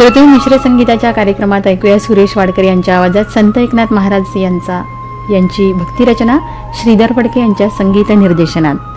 श्रोते, मिश्र संगीताच्या कार्यक्रमात ऐकूया सुरेश वाडकर यांच्या आवाजात संत एकनाथ महाराज यांची भक्तिरचना श्रीधर फडके यांच्या संगीत निर्देशनात.